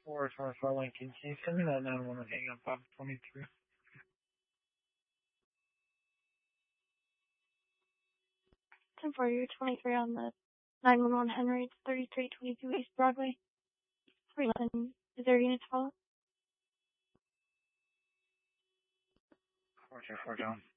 444 Lincoln. Can you send me that 911 hang up 523? 10-4, 23 on the 911 Henry. It's 3322 East Broadway. 311. Is there a unit to follow? 424 down.